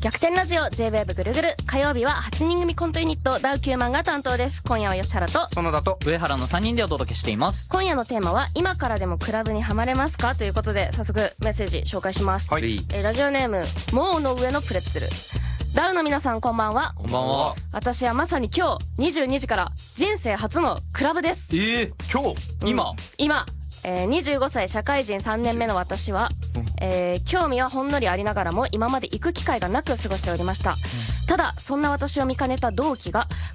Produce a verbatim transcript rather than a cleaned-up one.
逆転ラジオ ジェイウェーブ ぐるぐる、火曜日ははちにん組コントユニットダウキューマンが担当です。今夜は吉原と園田と上原のさんにんでお届けしています。 今夜のテーマは今からでもクラブにはまれますかということで、早速メッセージ紹介します、 はい、 えー、ラジオネームモーの上のプレッツェル。ダウの皆さんこんばんは。 こんばんは。 私はまさに今日にじゅうにじから人生初のクラブです。 えー、今日、うん、今今、えー、にじゅうごさい社会人さんねんめの私は、えー、興味はほんのりありながらも今まで行く機会がなく過ごしておりました、うん、ただそんな私を見かねた同期が